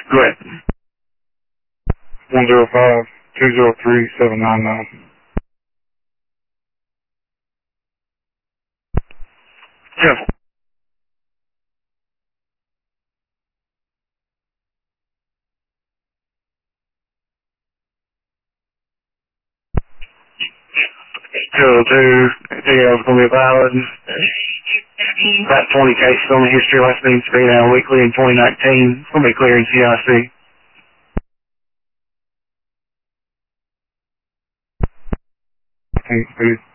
Go ahead. 105-203-799. Yes. Two, it's going to be valid. That 20 cases on the history lesson screen out weekly in 2019. It's going to be clear in CIC. Thanks, dude.